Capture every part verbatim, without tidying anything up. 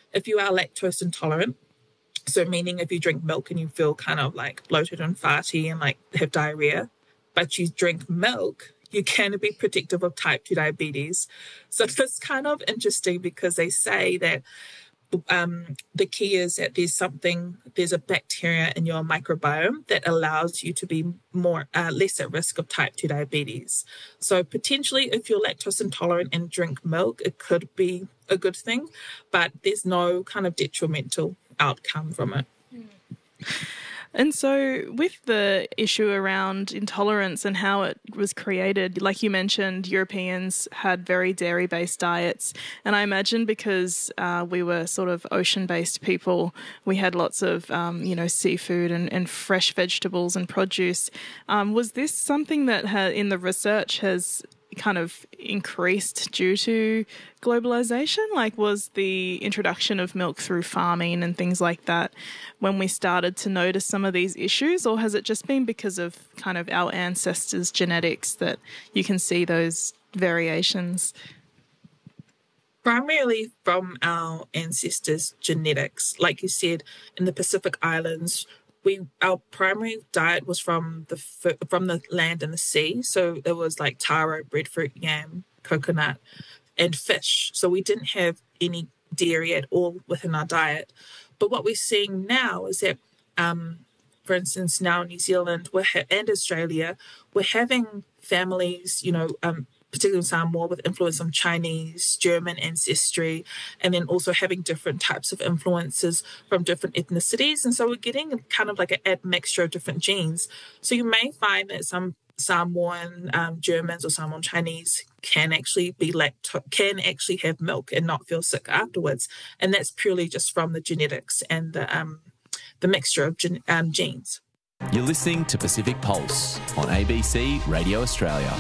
if you are lactose intolerant, so meaning if you drink milk and you feel kind of like bloated and farty and like have diarrhea, but you drink milk, you can be predictive of type two diabetes. So it's kind of interesting because they say that um, the key is that there's something, there's a bacteria in your microbiome that allows you to be more uh, less at risk of type two diabetes. So potentially if you're lactose intolerant and drink milk, it could be a good thing, but there's no kind of detrimental outcome from it. And so with the issue around intolerance and how it was created, like you mentioned, Europeans had very dairy-based diets. And I imagine because uh, we were sort of ocean-based people, we had lots of, um, you know, seafood and, and fresh vegetables and produce. Um, was this something that ha- in the research has kind of increased due to globalization? Like, was the introduction of milk through farming and things like that when we started to notice some of these issues, or has it just been because of kind of our ancestors' genetics that you can see those variations? Primarily from our ancestors' genetics. Like you said, in the Pacific Islands, we our primary diet was from the from the land and the sea. So it was like taro, breadfruit, yam, coconut, and fish. So we didn't have any dairy at all within our diet. But what we're seeing now is that, um, for instance, now in New Zealand we're ha- and Australia, we're having families, you know, um, particularly in Samoa, with influence from Chinese, German ancestry, and then also having different types of influences from different ethnicities. And so we're getting kind of like an admixture of different genes. So you may find that some Samoan um, Germans or Samoan Chinese can actually be lacto- can actually have milk and not feel sick afterwards. And that's purely just from the genetics and the um, the mixture of gen- um, genes. You're listening to Pacific Pulse on A B C Radio Australia.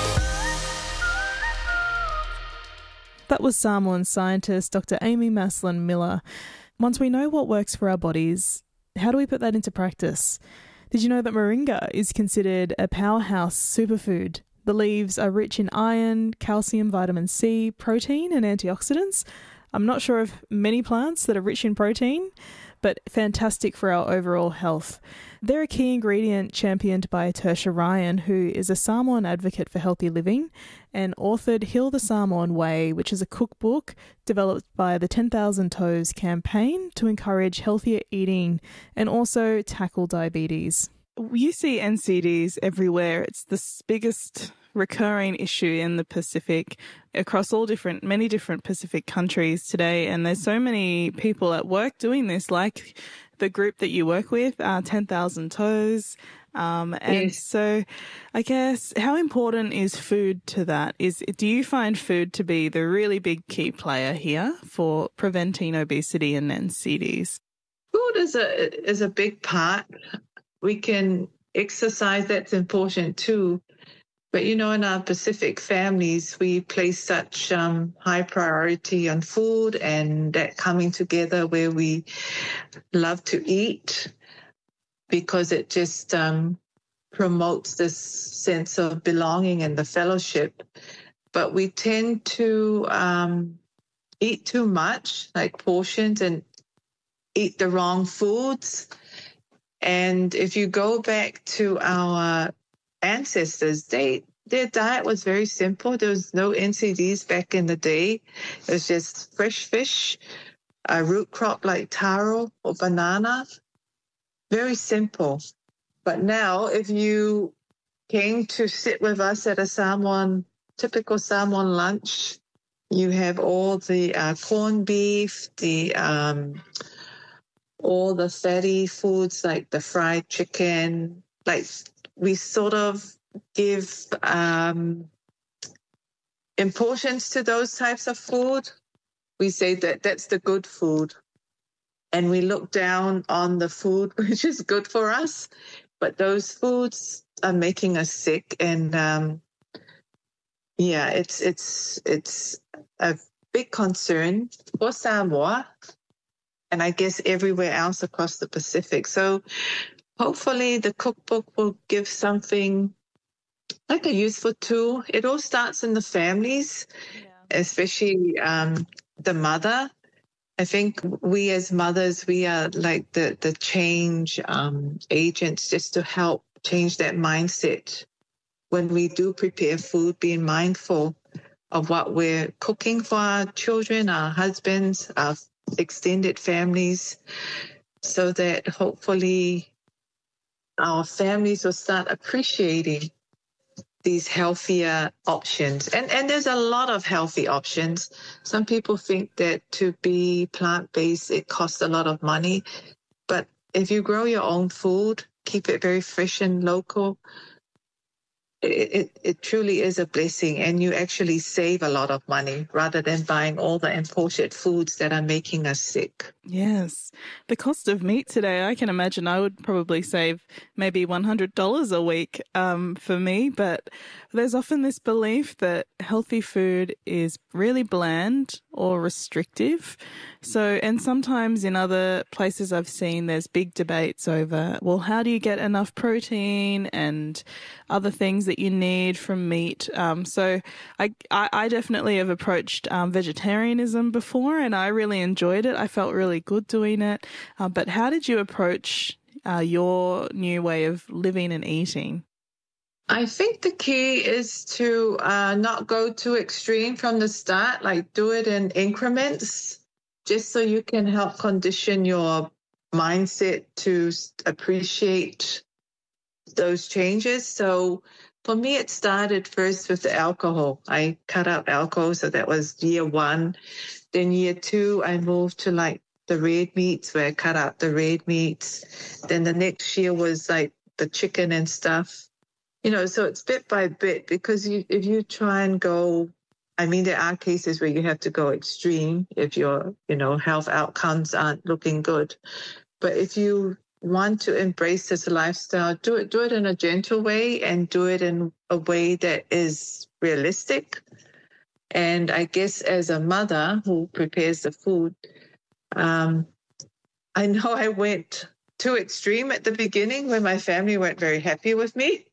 That was Samoan scientist Doctor Amy Maslin-Miller. Once we know what works for our bodies, how do we put that into practice? Did you know that moringa is considered a powerhouse superfood? The leaves are rich in iron, calcium, vitamin C, protein and antioxidants. I'm not sure of many plants that are rich in protein, but fantastic for our overall health. They're a key ingredient championed by Tertia Ryan, who is a Samoan advocate for healthy living and authored Heal the Samoan Way, which is a cookbook developed by the ten thousand Toes campaign to encourage healthier eating and also tackle diabetes. You see N C Ds everywhere. It's the biggest recurring issue in the Pacific across all different, many different Pacific countries today. And there's so many people at work doing this, like the group that you work with, uh, ten thousand Toes. Um, and yes. So I guess how important is food to that? Is, do you find food to be the really big key player here for preventing obesity and N C Ds? Food is a, is a big part. We can exercise, that's important too. But, you know, in our Pacific families, we place such um, high priority on food and that coming together where we love to eat because it just um, promotes this sense of belonging and the fellowship. But we tend to um, eat too much, like portions, and eat the wrong foods. And if you go back to our ancestors, they their diet was very simple. There was no N C Ds back in the day. It was just fresh fish, a root crop like taro or banana. Very simple. But now, if you came to sit with us at a Samoan, typical Samoan lunch, you have all the uh, corned beef, the um, all the fatty foods like the fried chicken, like we sort of give um, importance to those types of food. We say that that's the good food. And we look down on the food which is good for us. But those foods are making us sick. And um, yeah, it's it's it's a big concern for Samoa and I guess everywhere else across the Pacific. So hopefully the cookbook will give something like a useful tool. It all starts in the families, yeah. especially um, the mother. I think we as mothers, we are like the, the change um, agents just to help change that mindset. When we do prepare food, being mindful of what we're cooking for our children, our husbands, our extended families, so that hopefully our families will start appreciating these healthier options. And and there's a lot of healthy options. Some people think that to be plant-based, it costs a lot of money. But if you grow your own food, keep it very fresh and local, it, it, it truly is a blessing. And you actually save a lot of money rather than buying all the imported foods that are making us sick. Yes. The cost of meat today, I can imagine I would probably save maybe one hundred dollars a week um, for me. But there's often this belief that healthy food is really bland or restrictive. So, and sometimes in other places I've seen, there's big debates over, well, how do you get enough protein and other things that you need from meat? Um, so I, I, I definitely have approached um, vegetarianism before, and I really enjoyed it. I felt really good doing it. Uh, but how did you approach uh, your new way of living and eating? I think the key is to uh, not go too extreme from the start, like do it in increments, just so you can help condition your mindset to appreciate those changes. So for me, it started first with the alcohol. I cut out alcohol, so that was year one. Then year two, I moved to like the red meats, where I cut out the red meats. Then the next year was like the chicken and stuff. You know, so it's bit by bit, because you, if you try and go, I mean, there are cases where you have to go extreme if your, you know, health outcomes aren't looking good. But if you want to embrace this lifestyle, do it, do it in a gentle way, and do it in a way that is realistic. And I guess as a mother who prepares the food, um, I know I went too extreme at the beginning when my family weren't very happy with me,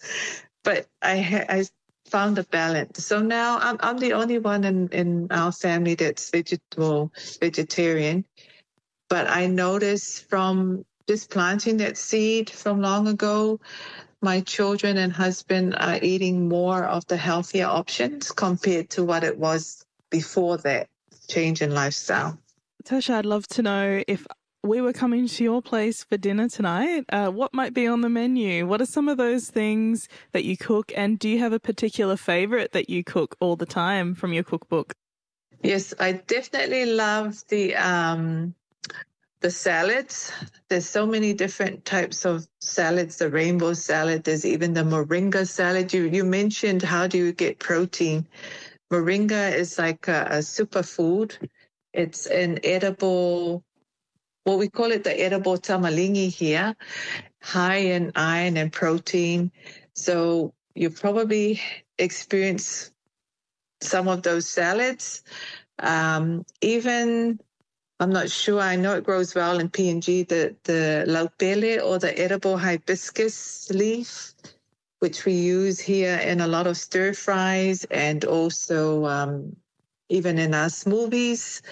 but I, ha- I found a balance. So now I'm, I'm the only one in, in our family that's vegetable, vegetarian. But I noticed from just planting that seed from long ago, my children and husband are eating more of the healthier options compared to what it was before that change in lifestyle. Tasha, I'd love to know, if we were coming to your place for dinner tonight, uh, what might be on the menu? What are some of those things that you cook? And do you have a particular favourite that you cook all the time from your cookbook? Yes, I definitely love the um, the salads. There's so many different types of salads, the rainbow salad. There's even the moringa salad. You, you mentioned, how do you get protein? Moringa is like a, a superfood. It's an edible, well, we call it the edible tamalingi here, high in iron and protein. So you probably experience some of those salads. Um, even, I'm not sure, I know it grows well in P N G, the, the laupele, or the edible hibiscus leaf, which we use here in a lot of stir fries, and also um, even in our smoothies.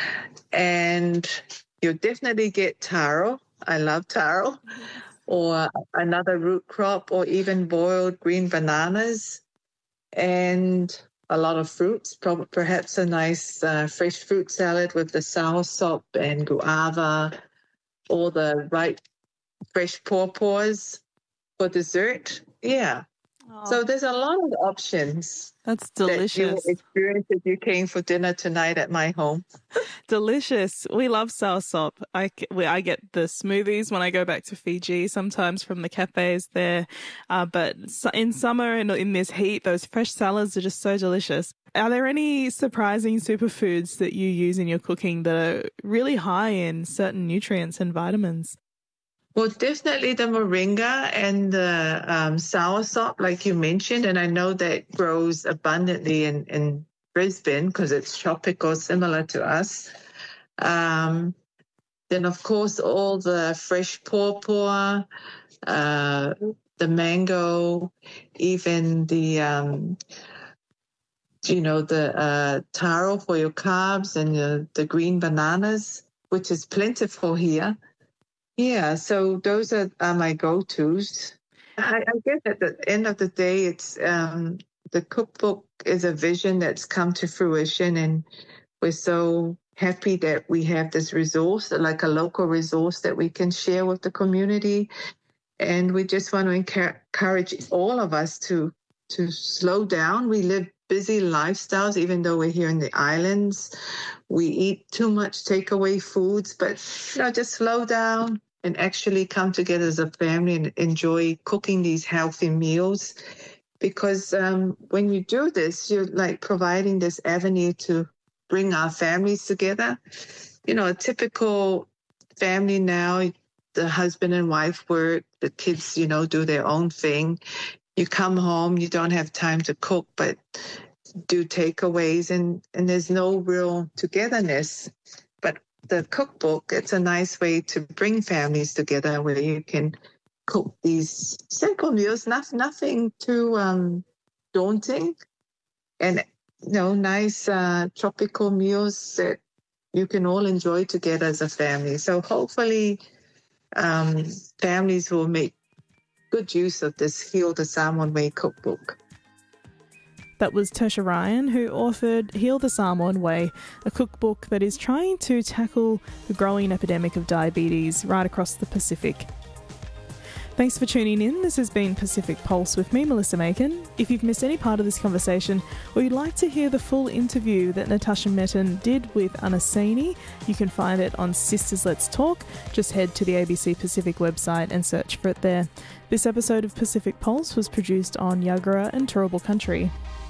And you'll definitely get taro. I love taro. Or another root crop, or even boiled green bananas, and a lot of fruits, perhaps a nice uh, fresh fruit salad with the soursop and guava, or the right fresh pawpaws for dessert. Yeah. Oh. So there's a lot of options. That's delicious. That you will experience if you came for dinner tonight at my home. Delicious. We love soursop. I, we, I get the smoothies when I go back to Fiji, sometimes from the cafes there. Uh, but in summer and in this heat, those fresh salads are just so delicious. Are there any surprising superfoods that you use in your cooking that are really high in certain nutrients and vitamins? Well, definitely the moringa and the um, soursop, like you mentioned, and I know that grows abundantly in, in Brisbane because it's tropical, similar to us. Um, then, of course, all the fresh pawpaw, uh, the mango, even the um, you know, the uh, taro for your carbs and uh, the green bananas, which is plentiful here. Yeah, so those are, are my go-tos. I, I guess at the end of the day, it's um, the cookbook is a vision that's come to fruition, and we're so happy that we have this resource, like a local resource that we can share with the community. And we just want to encourage all of us to to slow down. We live busy lifestyles, even though we're here in the islands. We eat too much takeaway foods, but you know, just slow down and actually come together as a family and enjoy cooking these healthy meals. Because um, when you do this, you're like providing this avenue to bring our families together. You know, a typical family now, the husband and wife work, the kids, you know, do their own thing. You come home, you don't have time to cook, but do takeaways, and, and there's no real togetherness. But the cookbook, it's a nice way to bring families together where you can cook these simple meals, not, nothing too um, daunting, and, you know, nice uh, tropical meals that you can all enjoy together as a family. So hopefully um, families will make good use of this Heal the Samoan Way cookbook. That was Tertia Ryan, who authored Heal the Samoan Way, a cookbook that is trying to tackle the growing epidemic of diabetes right across the Pacific. Thanks for tuning in. This has been Pacific Pulse with me, Melissa Macon. If you've missed any part of this conversation, or you'd like to hear the full interview that Natasha Metten did with Anasini, you can find it on Sisters Let's Talk. Just head to the A B C Pacific website and search for it there. This episode of Pacific Pulse was produced on Yagara and Turrbal Country.